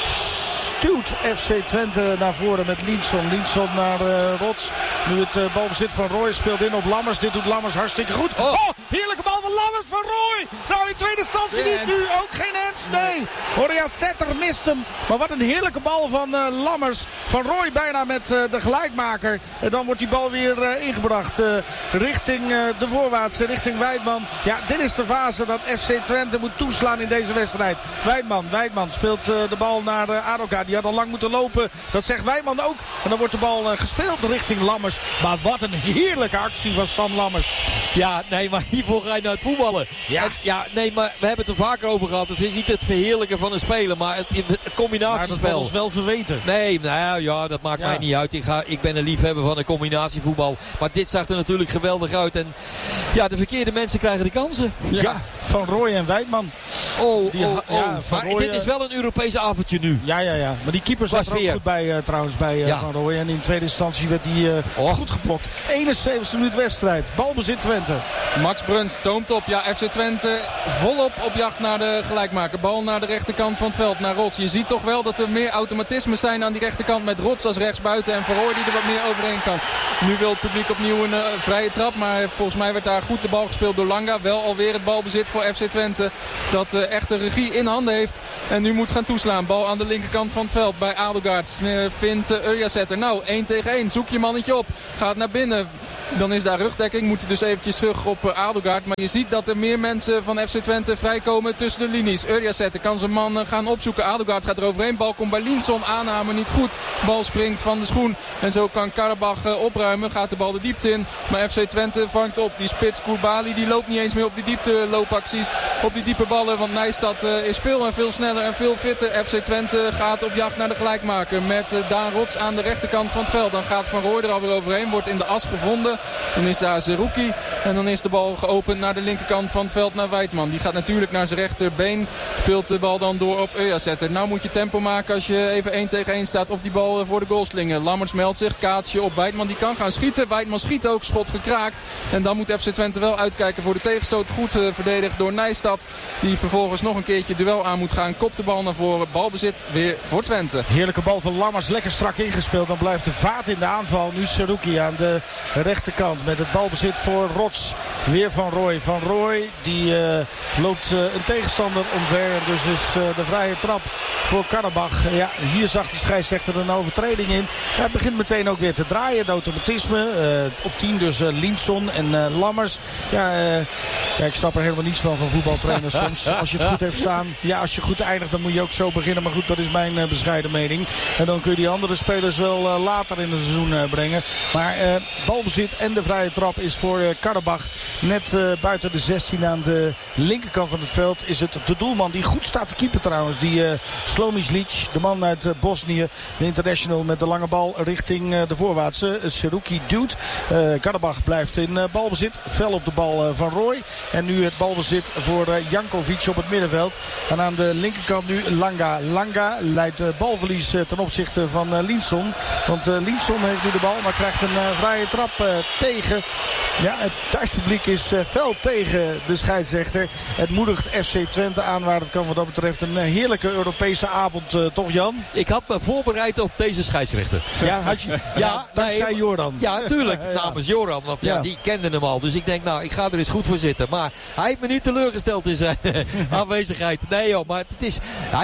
stuwt F C Twente naar voren met Linson. Linson naar uh, Rots. Nu het uh, balbezit van Rooij speelt in op Lammers. Dit doet Lammers hartstikke goed. Oh, oh heerlijke bal van Lammers van Rooij. Nou, in tweede instantie niet. Nu ook geen hands. Nee. Urjazet mist hem. Maar wat een heerlijke bal van uh, Lammers. Van Rooij bijna met uh, de gelijkmaker. En dan wordt die bal weer uh, ingebracht. Uh, richting uh, de voorwaartse, richting Wijtman. Ja, dit is de fase dat F C Twente moet toeslaan in deze wedstrijd. Wijtman, Wijtman speelt uh, de bal naar uh, Adoka. Die had al lang moeten lopen. Dat zegt Wijtman ook. En dan wordt de bal uh, gespeeld richting Lammers. Maar wat een heerlijke actie van Sam Lammers. Ja, nee, maar hiervoor ga je naar het voetballen. Ja. En, ja, nee, maar we hebben het er vaker over gehad. Het is niet het verheerlijken van een speler, maar het, het combinatiespel. Maar dat wordt ons wel verweten. Nee, nou ja, dat maakt ja. mij niet uit. Ik, ga, ik ben een liefhebber van een combinatievoetbal. Maar dit zag er natuurlijk geweldig uit. En ja, de verkeerde mensen krijgen de kansen. Ja, ja. Van Rooij en Wijtman. Oh, die, oh, oh. Ja, maar Rooij, dit is wel een Europese avondje nu. Ja, ja, ja. Maar die keeper zat er ook goed bij uh, trouwens bij uh, ja. Van Rooij. En in tweede instantie werd hij uh, oh. goed geblokt. eenenzeventigste minuut wedstrijd. Balbezit Twente. Max Bruns toomt op. Ja, F C Twente volop op jacht naar de gelijkmaker. Bal naar de rechterkant van het veld, naar Rots. Je ziet toch wel dat er meer automatismes zijn aan die rechterkant met Rots als rechtsbuiten en Van Rooij die er wat meer overheen kan. Nu wil het publiek opnieuw een uh, vrije trap, maar volgens mij werd daar goed de bal gespeeld door Langa. Wel alweer het balbezit voor F C Twente dat uh, echt de regie in handen heeft en nu moet gaan toeslaan. Bal aan de linkerkant van het veld bij Adelgaard. Uh, vindt uh, Urjazet. Nou, één tegen één. Zoek je mannetje op. Gaat naar binnen. Dan is daar rugdekking. Moet hij dus eventjes terug op uh, Adelgaard. Maar je ziet dat er meer mensen van F C Twente vrijkomen tussen de linies. Urjazet kan zijn man uh, gaan opzoeken. Adelgaard gaat er overheen. Bal komt bij Linson. Aanname niet goed. Bal springt van de schoen. En zo kan Karabach uh, opruimen. Gaat de bal de diepte in. Maar F C Twente vangt op. Die spits Koulibaly die loopt niet eens meer op die diepte loopacties. Op die diepe ballen. Want Nijstad uh, is veel en veel sneller en veel fitter. F C Twente gaat op jacht naar de gelijkmaker. Met uh, Daan Rots aan de rechterkant van het veld. Dan gaat Van Rooij er alweer overheen. Wordt in de as gevonden. Dan is daar Seruki. En dan is de bal geopend naar de linkerkant van het veld naar Wijtman. Die gaat natuurlijk naar zijn rechterbeen. Speelt de bal dan door op Urjazet. Nou moet je tempo maken als je even één tegen één staat. Of die bal voor de goal slingen. Lammers meldt zich. Kaatsje op Wijtman. Die kan gaan schieten. Wijtman schiet ook. Schot gekraakt. En dan moet F C Twente wel uitkijken voor de tegenstoot. Goed uh, verdedigd door Nijstad. Die vervolgens nog een keertje duel aan moet gaan. Kopt de bal naar voren. Balbezit weer voor Twente. Heerlijke bal van Lammers. Lekker strak ingespeeld. Dan blijft de vaat in de aanval. Nu Seruki aan de rechterkant. Met het balbezit voor Rots. Weer Van Rooij. Van Rooij die uh, loopt uh, een tegenstander omver. Dus is uh, de vrije trap voor Karabach. Ja, hier zag de scheidsrechter een overtreding in. Hij begint meteen ook weer te draaien. Het automatisme. Uh, op tien dus uh, Linson en uh, Lammers. Ja, uh, ja, ik snap er helemaal niets van van voetbaltrainers soms. Als je het goed hebt staan. Ja, als je goed eindigt dan moet je ook zo beginnen. Maar goed, dat is mijn uh, bescheiden mening. En dan kun je die andere spelers wel uh, later in het seizoen uh, brengen. Maar uh, balbezit en de vrije trap is voor uh, Karabach. Net uh, buiten de zestien aan de linkerkant van het veld is het de doelman die goed staat te keeper trouwens. Die uh, Slomislic, de man uit uh, Bosnië. De international met de lange bal richting uh, de voorwaartse. Uh, Seruki duwt. Uh, Karabach blijft in uh, balbezit. Fel op de bal uh, van Rooij. En nu het balbezit voor uh, Jankovic op het middenveld. En aan de linkerkant nu Langa. Langa leidt uh, balverlies uh, ten opzichte van uh, Linson. Want uh, Linson heeft nu de bal, maar krijgt een uh, vrije trap uh, tegen. Ja, het thuispubliek is uh, fel tegen de scheidsrechter. Het moedigt F C Twente aan waar het kan wat dat betreft een uh, heerlijke Europese avond, uh, toch Jan? Ik had me voorbereid op deze scheidsrechter. Ja, had je? Ja, dankzij nee, Joran. Ja, tuurlijk, ja. Namens Joran. Want ja, ja, die kende hem al. Dus ik denk, nou, ik ga er eens goed voor zitten. Maar hij heeft me niet teleurgesteld in zijn aanwezigheid. Nee joh, maar het is... Hij,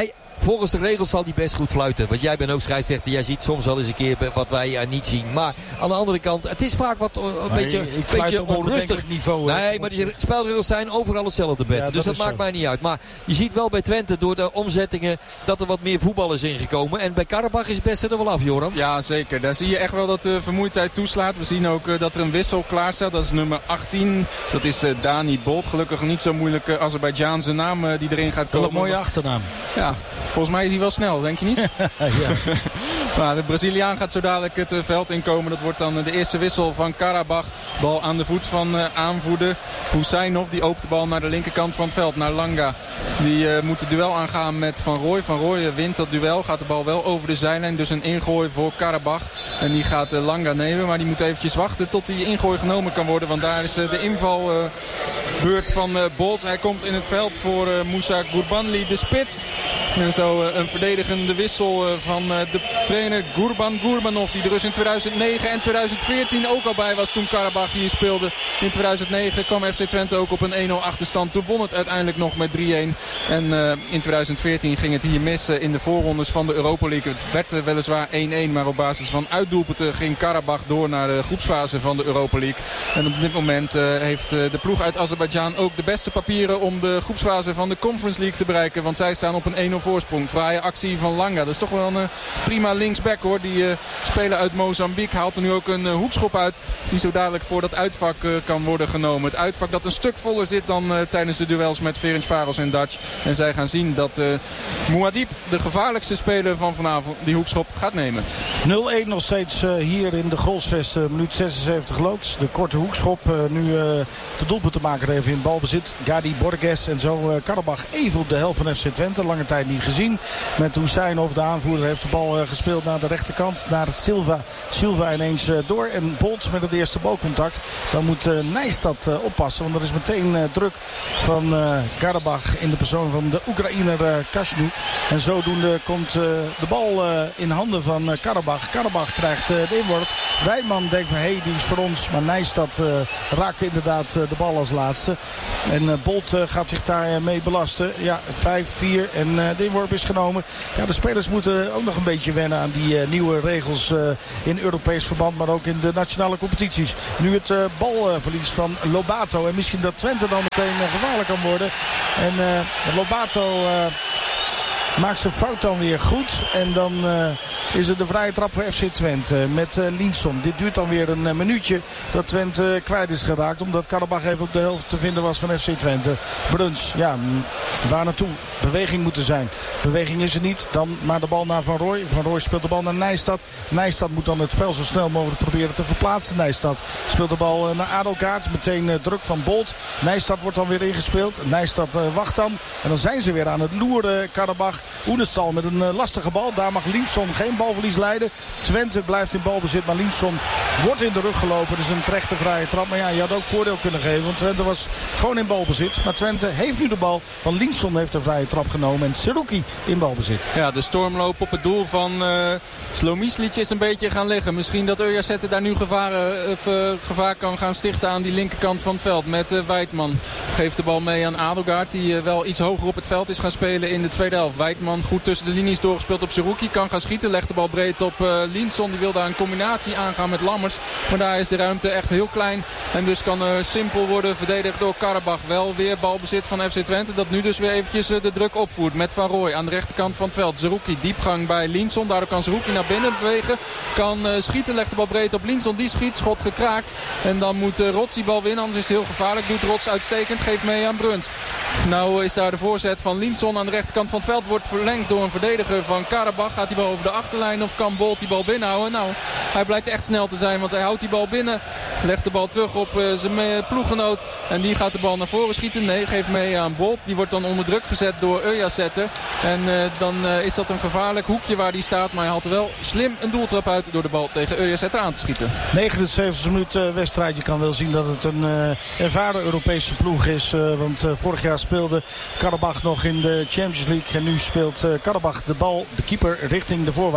volgens de regels zal hij best goed fluiten. Want jij bent ook scheidsrechter. Jij ziet soms wel eens een keer wat wij uh, niet zien. Maar aan de andere kant, het is vaak wat uh, een nee, beetje, ik beetje op onrustig. Niveau, nee, maar de spelregels zijn overal hetzelfde, Bert. Ja, dus dat, dat maakt zo. mij niet uit. Maar je ziet wel bij Twente door de omzettingen dat er wat meer voetbal is ingekomen. En bij Karabach is het beste er wel af, Joram. Ja, zeker. Daar zie je echt wel dat de vermoeidheid toeslaat. We zien ook uh, dat er een wissel klaar staat. Dat is nummer achttien. Dat is uh, Dani Bolt. Gelukkig niet zo moeilijk uh, Azerbeidzjaanse naam uh, die erin gaat komen. Een mooie achternaam. Ja, volgens mij is hij wel snel, denk je niet? ja. Maar de Braziliaan gaat zo dadelijk het uh, veld inkomen. Dat wordt dan uh, de eerste wissel van Karabach. Bal aan de voet van uh, aanvoerder Husseinov. Die opent de bal naar de linkerkant van het veld. Naar Langa. Die uh, moet het duel aangaan met Van Rooij. Van Rooij wint dat duel. Gaat de bal wel over de zijlijn. Dus een ingooi voor Karabach. En die gaat uh, Langa nemen. Maar die moet eventjes wachten tot die ingooi genomen kan worden. Want daar is uh, de invalbeurt uh, van uh, Bolt. Hij komt in het veld voor uh, Moussa Gurbanli, de spits. En zo uh, een verdedigende wissel uh, van uh, de trainer Gurban Gurbanov. Die er dus in tweeduizend negen en tweeduizend veertien ook al bij was toen Karabach hier speelde. In tweeduizend negen kwam F C Twente ook op een één nul achterstand. Toen won het uiteindelijk nog met drie-een. En uh, in tweeduizend veertien ging het hier mis uh, in de voorrondes van de Europa League. Het werd uh, weliswaar één-één. Maar op basis van uitdoelpunten ging Karabach door naar de groepsfase van de Europa League. En op dit moment uh, heeft uh, de ploeg uit Azerbeidzjan ook de beste papieren om de groepsfase van de Conference League te bereiken. Want zij staan op een één nul voorsprong. Fraaie actie van Langa. Dat is toch wel een uh, prima linksback hoor. Die uh, speler uit Mozambique haalt er nu ook een uh, hoekschop uit. Die zo dadelijk voor dat uitvak uh, kan worden genomen. Het uitvak dat een stuk voller zit dan uh, tijdens de duels met Ferencvaros en Dutch. En zij gaan zien dat uh, Mouadib, de gevaarlijkste speler van vanavond, die hoekschop gaat nemen. nul-één nog steeds uh, hier in de Grolsvesten. Uh, minuut zesenzeventig loopt. De korte hoekschop. Uh, nu uh, de doelpunt te maken even in balbezit. Gadi Borges en zo. Uh, Karabach even op de helft van F C Twente. Lange tijd niet gezien. Met Husseinov, de aanvoerder, heeft de bal uh, gespeeld naar de rechterkant. Naar Silva. Silva ineens uh, door. En Bolt met het eerste balcontact. Dan moet uh, Nijstad uh, oppassen. Want er is meteen uh, druk van uh, Karabach in de persoon van de Oekraïner uh, Kashnu. En zodoende komt uh, de bal uh, in handen van uh, Karabach. Karabach krijgt uh, de inworp. Wijnman denkt van hé, hey, die is voor ons. Maar Nijstad uh, raakt inderdaad uh, de bal als laatste. En uh, Bolt uh, gaat zich daar mee belasten. Ja, vijf vier en uh, de inworp is genomen. Ja, de spelers moeten ook nog een beetje wennen aan die uh, nieuwe regels uh, in Europees verband. Maar ook in de nationale competities. Nu het uh, balverlies van Lobato. En misschien dat Twente dan meteen uh, gevaarlijk kan worden. En uh, Lobato uh, maakt zijn fout dan weer goed. En dan uh, is het de vrije trap voor F C Twente met uh, Linson. Dit duurt dan weer een uh, minuutje dat Twente uh, kwijt is geraakt. Omdat Karabach even op de helft te vinden was van F C Twente. Bruns, ja, waar naartoe? Beweging moet er zijn. Beweging is er niet. Dan maar de bal naar Van Rooij. Van Rooij speelt de bal naar Nijstad. Nijstad moet dan het spel zo snel mogelijk proberen te verplaatsen. Nijstad speelt de bal uh, naar Adelkaart. Meteen uh, druk van Bolt. Nijstad wordt dan weer ingespeeld. Nijstad uh, wacht dan. En dan zijn ze weer aan het loeren. Karabach. Oenestal met een uh, lastige bal. Daar mag Linson geen balverlies leiden. Twente blijft in balbezit. Maar Linson wordt in de rug gelopen. Dus een terechte vrije trap. Maar ja, je had ook voordeel kunnen geven. Want Twente was gewoon in balbezit. Maar Twente heeft nu de bal. Want Linson heeft een vrije trap genomen. En Seruki in balbezit. Ja, de stormloop op het doel van uh, Slomislic is een beetje gaan liggen. Misschien dat Urjasette daar nu gevaar, uh, gevaar kan gaan stichten aan die linkerkant van het veld. Met uh, Wijtman. Geeft de bal mee aan Adelgaard. Die uh, wel iets hoger op het veld is gaan spelen in de tweede helft. Wijtman goed tussen de linies doorgespeeld op Seruki. Kan gaan schieten. Legt de bal breed op uh, Linson. Die wil daar een combinatie aangaan met Lammers. Maar daar is de ruimte echt heel klein. En dus kan uh, simpel worden verdedigd door Karabach. Wel weer balbezit van F C Twente. Dat nu dus weer eventjes uh, de druk opvoert. Met Van Rooij aan de rechterkant van het veld. Zerouki diepgang bij Linson. Daardoor kan Zerouki naar binnen bewegen. Kan uh, schieten. Legt de bal breed op Linson. Die schiet. Schot gekraakt. En dan moet uh, Rots die bal winnen. Anders is het heel gevaarlijk. Doet Rots uitstekend. Geeft mee aan Bruns. Nou is daar de voorzet van Linson aan de rechterkant van het veld. Wordt verlengd door een verdediger van Karabach. Gaat die bal over de achterlijn of kan Bolt die bal binnenhouden? Nou, hij blijkt echt snel te zijn. Want hij houdt die bal binnen. Legt de bal terug op uh, zijn ploeggenoot. En die gaat de bal naar voren schieten. Nee, geeft mee aan Bolt. Die wordt dan onder druk gezet door Urjasette. En uh, dan uh, is dat een gevaarlijk hoekje waar die staat. Maar hij haalt er wel slim een doeltrap uit door de bal tegen Urjasette aan te schieten. negenenzeventigste minuut uh, wedstrijd. Je kan wel zien dat het een uh, ervaren Europese ploeg is. Uh, want uh, vorig jaar speelde Karabach nog in de Champions League. En nu speelt uh, Karabach de bal, de keeper, richting de voorwaarden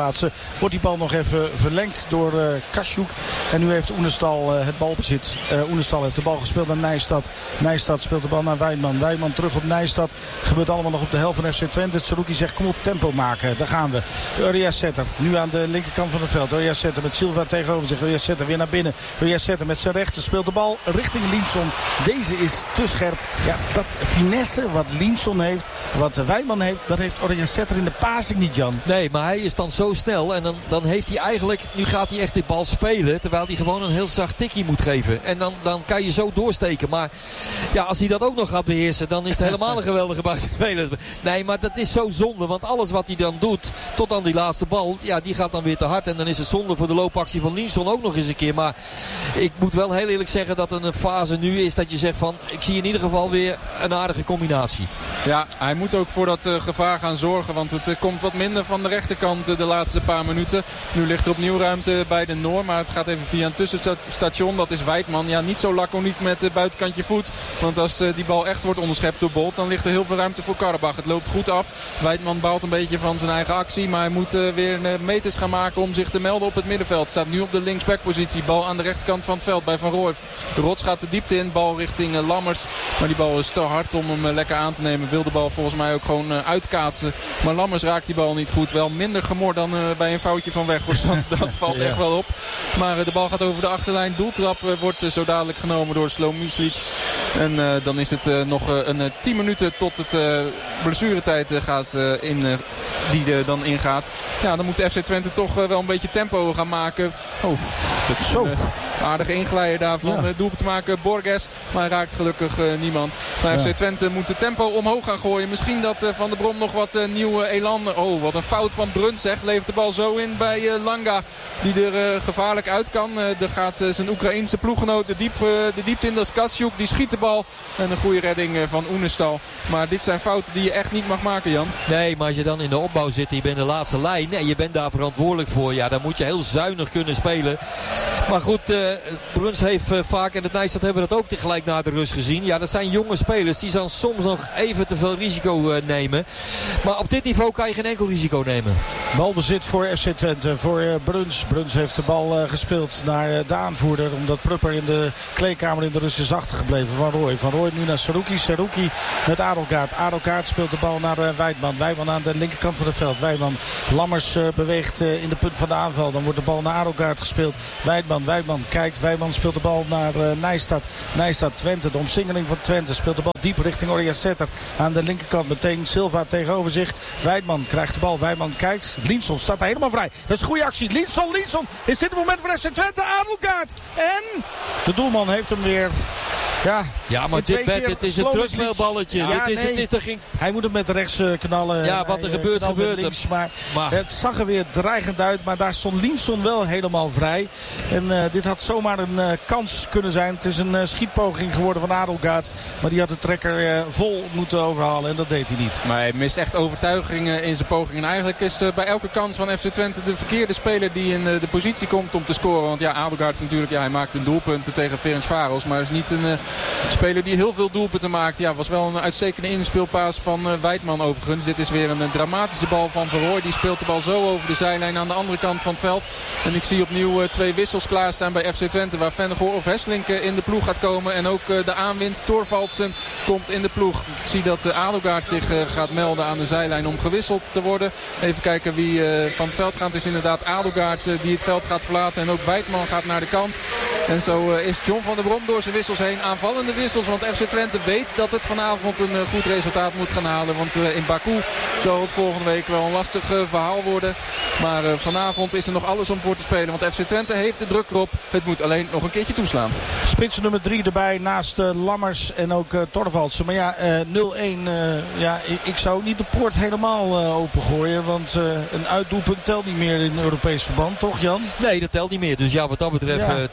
plaatsen. Wordt die bal nog even verlengd door uh, Kasjoek. En nu heeft Oenestal uh, het balbezit. Uh, Oenestal heeft de bal gespeeld naar Nijstad. Nijstad speelt de bal naar Wijnman. Wijnman terug op Nijstad. Gebeurt allemaal nog op de helft van F C Twente. Saruki zegt kom op, tempo maken. Daar gaan we. Urias Setter nu aan de linkerkant van het veld. Urias Setter met Silva tegenover zich. Urias Setter weer naar binnen. Urias Setter met zijn rechter speelt de bal richting Linson. Deze is te scherp. Ja, dat finesse wat Linson heeft, wat Wijnman heeft, dat heeft Urias Setter in de passing niet, Jan. Nee, maar hij is dan zo snel en dan, dan heeft hij eigenlijk, nu gaat hij echt de bal spelen, terwijl hij gewoon een heel zacht tikkie moet geven. En dan, dan kan je zo doorsteken. Maar ja, als hij dat ook nog gaat beheersen, dan is het helemaal een geweldige buitenspeler. Nee, maar dat is zo zonde, want alles wat hij dan doet, tot aan die laatste bal, ja, die gaat dan weer te hard. En dan is het zonde voor de loopactie van Linson ook nog eens een keer. Maar ik moet wel heel eerlijk zeggen dat er een fase nu is dat je zegt van, ik zie in ieder geval weer een aardige combinatie. Ja, hij moet ook voor dat uh, gevaar gaan zorgen, want het uh, komt wat minder van de rechterkant uh, de laatste paar minuten. Nu ligt er opnieuw ruimte bij de Noor, maar het gaat even via een tussenstation. Dat is Wijtman. Ja, niet zo laconiek met uh, buitenkantje voet. Want als uh, die bal echt wordt onderschept door Bolt, dan ligt er heel veel ruimte voor Karabach. Het loopt goed af. Wijtman baalt een beetje van zijn eigen actie, maar hij moet uh, weer uh, meters gaan maken om zich te melden op het middenveld. Staat nu op de linksbackpositie. Bal aan de rechterkant van het veld bij Van Rooij. De Rots gaat de diepte in. Bal richting uh, Lammers. Maar die bal is te hard om hem uh, lekker aan te nemen. Wil de bal volgens mij ook gewoon uh, uitkaatsen. Maar Lammers raakt die bal niet goed. Wel minder gemor dan uh, bij een foutje van Weghorst. Dat valt ja. echt wel op. Maar uh, de bal gaat over de achterlijn. Doeltrap uh, wordt uh, zo dadelijk genomen door Slomislic. En uh, dan is het uh, nog uh, een uh, tien minuten tot het uh, blessuretijd uh, gaat uh, in, uh, die er dan ingaat. Ja, dan moet de F C Twente toch uh, wel een beetje tempo gaan maken. Oh, dat is zo. Uh, aardige inglijden daarvan. Ja. Uh, doelpunt te maken Borges. Maar hij raakt gelukkig uh, niemand. Maar ja. F C Twente moet de tempo omhoog gaan gooien. Misschien dat uh, Van der Brom nog wat uh, nieuwe elan. Oh, wat een fout van Bruns zegt. Levert de bal zo in bij uh, Langa. Die er uh, gevaarlijk uit kan. Uh, er gaat uh, zijn Oekraïense ploeggenoot de, diep, uh, de diepte in. Dat is Kasjoek. Die schiet de bal. En een goede redding uh, van Oenestal. Maar dit zijn fouten die je echt niet mag maken, Jan. Nee, maar als je dan in de opbouw zit. Je bent de laatste lijn. En je bent daar verantwoordelijk voor. Ja, dan moet je heel zuinig kunnen spelen. Maar goed, uh, Bruns heeft uh, vaak. En het Nijstad hebben we dat ook tegelijk na de rust gezien. Ja, dat zijn jonge spelers. Die dan soms nog even te veel risico uh, nemen. Maar op dit niveau kan je geen enkel risico nemen. Balbezit voor F C Twente. Voor uh, Bruns. Bruns heeft de bal uh, gespeeld naar uh, de aanvoerder. Omdat Prupper in de kleedkamer in de rust is achtergebleven. Van Rooij. Van Rooij nu naar Saruki. Saruki met Adelkaart. Adelkaart speelt de bal naar uh, Wijtman. Wijtman aan de linkerkant van het veld. Wijtman. Lammers uh, beweegt uh, in de punt van de aanval. Dan wordt de bal naar Adelkaart gespeeld. Wijtman. Wijtman kijkt. Wijtman speelt de bal naar uh, Nijstad. Nijstad. Twente. De omsingeling van Twente. Speelt de bal diep richting Urias Setter. Aan de linkerkant meteen Silva tegenover zich. Wijtman krijgt de bal. Wijtman kijkt. Linson staat daar helemaal vrij. Dat is een goede actie. Linson. Linson. Is dit het moment voor F C Twente? Adelkaart. En de doelman heeft hem weer... Ja, ja, maar dit, bed, dit is een terugspeelballetje. Ja, dit is, nee, het is er geen... Hij moet hem met rechts uh, knallen. Ja, wat er hij, gebeurt, uh, gebeurt links, maar, maar het zag er weer dreigend uit. Maar daar stond Linson wel helemaal vrij. En uh, dit had zomaar een uh, kans kunnen zijn. Het is een uh, schietpoging geworden van Adelgaard. Maar die had de trekker uh, vol moeten overhalen. En dat deed hij niet. Maar hij mist echt overtuiging uh, in zijn poging. En eigenlijk is het bij elke kans van F C Twente de verkeerde speler die in uh, de positie komt om te scoren. Want ja, Adelgaard is natuurlijk, ja, hij maakt een doelpunt tegen Ferencvaros. Maar is niet een uh, speler die heel veel doelpunten maakt. Ja, was wel een uitstekende inspeelpaas van uh, Wijtman overigens. Dit is weer een, een dramatische bal van Van Rooij. Die speelt de bal zo over de zijlijn aan de andere kant van het veld. En ik zie opnieuw uh, twee wissels klaarstaan bij F C Twente. Waar Vennegoor of Hesselink uh, in de ploeg gaat komen. En ook uh, de aanwinst Thorvaldsen komt in de ploeg. Ik zie dat uh, Adelgaard zich uh, gaat melden aan de zijlijn om gewisseld te worden. Even kijken wie uh, van het veld gaat. Het is inderdaad Adelgaard uh, die het veld gaat verlaten. En ook Wijtman gaat naar de kant. En zo uh, is John van der Brom door zijn wissels heen. Aanvallende wissels. Want F C Twente weet dat het vanavond een uh, goed resultaat moet gaan halen. Want uh, in Baku zal het volgende week wel een lastig uh, verhaal worden. Maar uh, vanavond is er nog alles om voor te spelen. Want F C Twente heeft de druk erop. Het moet alleen nog een keertje toeslaan. Spits nummer drie erbij naast uh, Lammers en ook uh, Thorvaldsen. Maar ja, uh, nul een. Uh, ja, ik, ik zou niet de poort helemaal uh, opengooien. Want uh, een uitdoelpunt telt niet meer in Europees verband, toch Jan? Nee, dat telt niet meer. Dus ja, wat dat betreft, ja. uh, tuurlijk, je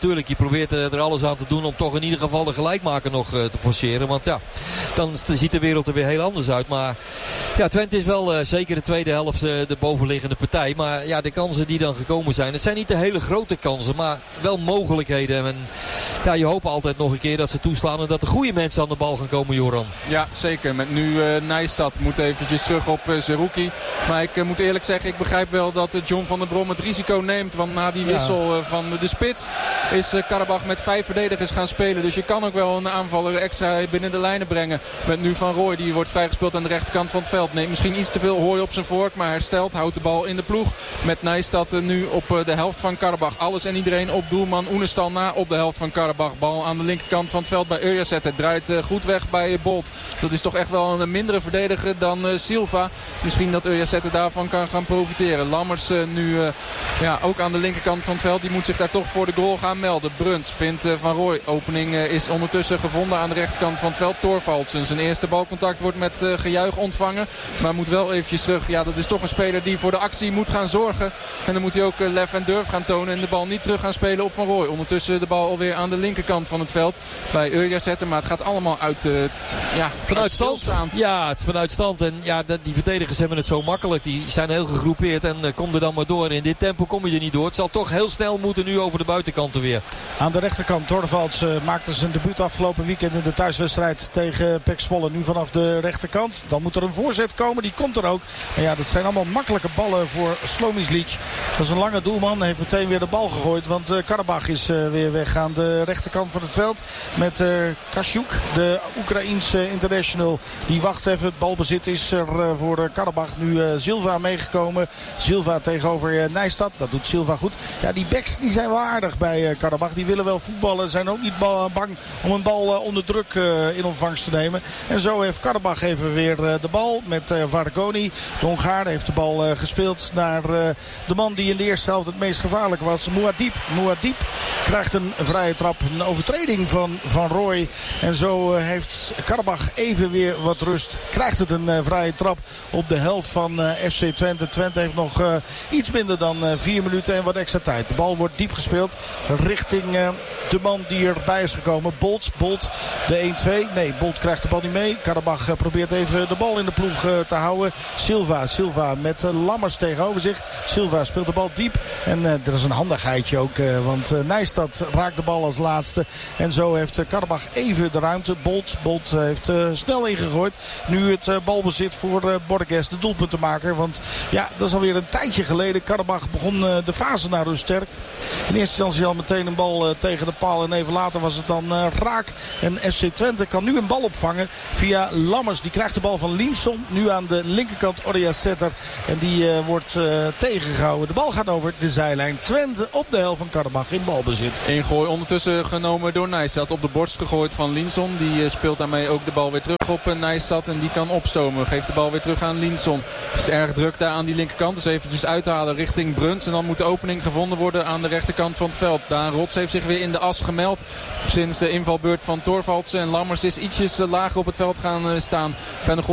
probeert er alles aan te doen om toch in ieder geval de gelijkmaker nog te forceren. Want ja, dan ziet de wereld er weer heel anders uit. Maar ja, Twente is wel uh, zeker de tweede helft uh, de bovenliggende partij. Maar ja, de kansen die dan gekomen zijn, het zijn niet de hele grote kansen, maar wel mogelijkheden. En ja, je hoopt altijd nog een keer dat ze toeslaan en dat de goede mensen aan de bal gaan komen, Joran. Ja, zeker. Met nu uh, Nijstad moet eventjes terug op uh, Zerouki. Maar ik uh, moet eerlijk zeggen, ik begrijp wel dat uh, John van der Brom het risico neemt. Want na die wissel uh, van de spits is uh, Karabach met vijf verdedigers gaan spelen. Dus je kan ook wel een aanvaller extra binnen de lijnen brengen. Met nu Van Rooij, die wordt vrijgespeeld aan de rechterkant van het veld. Neemt misschien iets te veel hooi op zijn vork, maar herstelt. Houdt de bal in de ploeg. Met Nijstad uh, nu op uh, de helft van Karabach. Alles en iedereen op doelman Oenestal na op de helft van Karabach. Bal aan de linkerkant van het veld bij Ujazet. Het draait uh, goed weg bij uh, Bolt. Dat is toch echt wel een mindere verdediger dan uh, Silva. Misschien dat Ujazet daarvan kan gaan profiteren. Lammers uh, nu uh, ja, ook aan de linkerkant van het veld. Die moet zich daar toch voor de goal gaan melden. Bruns vindt uh, Van Rooij. Opening uh, is ondertussen gevonden aan de rechterkant van het veld. Thorvaldsen. Zijn eerste balcontact wordt met uh, gejuich ontvangen. Maar moet wel eventjes terug. Ja, dat is toch een speler die voor de actie moet gaan zorgen. En dan moet hij ook uh, lef en durf gaan tonen. En de bal niet terug gaan spelen op Van Rooij. Ondertussen de bal alweer aan de linkerkant van het veld. Bij Ujazet. Maar het gaat allemaal uit, uh, ja, vanuit stand. Ja, het is vanuit stand. En ja, die verdedigers hebben het zo makkelijk. Die zijn heel gegroepeerd. En uh, kom er dan maar door. In dit tempo kom je er niet door. Het zal toch heel snel moeten nu over de buitenkanten weer. Aan de rechterkant. Thorvalds uh, maakte zijn debuut afgelopen weekend in de thuiswedstrijd tegen Pek Zwolle. Nu vanaf de rechterkant. Dan moet er een voorzet komen. Die komt er ook. En ja, dat zijn allemaal makkelijke ballen voor Slomislic. Dat is een lange doelman. Hij heeft meteen weer de bal gegooid. Want uh, Karabach is uh, weer weg aan de rechterkant van het veld. Met uh, Kashuk, de Oekraïense international. Die wacht even. Het balbezit is er uh, voor uh, Karabach. Nu uh, Silva meegekomen. Silva tegenover uh, Nijstad. Dat doet Silva goed. Ja, die backs die zijn wel aardig bij uh, Karabach. Die willen wel voetballen. Zijn ook niet bal, bang om een bal uh, onder druk uh, in ontvangst te nemen. En zo heeft Karabach even weer uh, de bal met uh, Vargoni. De Hongaar heeft de bal uh, gespeeld naar uh, de man die in de eerste helft het meest gevaarlijk was. Muad'Dib. Muad'Dib krijgt een vrije trap. Een overtreding van Van Rooij. En zo uh, heeft Karabach even weer wat rust. Krijgt het een uh, vrije trap op de helft van uh, F C Twente. Twente heeft nog uh, iets minder dan uh, vier minuten en wat extra tijd. De bal wordt diep gespeeld richting uh, de man die erbij is gekomen. Bolt. Bolt de een twee. Nee, Bolt krijgt de bal niet mee. Karabach uh, probeert even de bal in de ploeg uh, te houden. Silva. Silva met uh, Lammers tegenover zich. Silva speelt de bal diep. En uh, er is een handigheidje ook. Uh, want uh, Nijstad raakt de bal als laatste. En zo heeft uh, Karabach even de ruimte. Bolt. Bolt uh, heeft uh, snel ingegooid. Nu het uh, balbezit voor uh, Borges, de doelpuntenmaker. Want ja, dat is alweer een tijdje geleden. Karabach begon uh, de fase naar rust sterk. In eerste instantie al meteen een bal uh, tegen de paal. En even later was het dan uh, raak. En F C Twente kan nu een bal opvangen via Lammers. Die krijgt de bal van Linson. Nu aan de linkerkant Ujazet. En die uh, wordt uh, tegengehouden. De bal gaat over de zijlijn. Twente op de helft van Karabach in balbezit. Ingooi ondertussen genomen door Nijstad. Op de borst gegooid van Linson. Die uh, speelt daarmee ook de bal weer terug op uh, Nijstad. En die kan opstomen. Geeft de bal weer terug aan Linson. Het is erg druk daar aan die linkerkant. Dus eventjes uithalen richting Bruns. En dan moet de opening gevonden worden aan de rechterkant van het veld. Daan Rots heeft zich weer in de as gemeld. Sinds de invalbeurt van Thorvaldsen. En Lammers is ietsjes uh, lager op het veld gaan uh, staan. Van